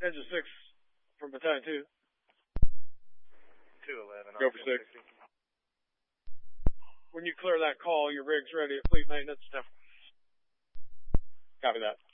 Engine 6 from Battalion 2. 211. Go for 6. When you clear that call, your rig's ready at fleet maintenance. Copy that.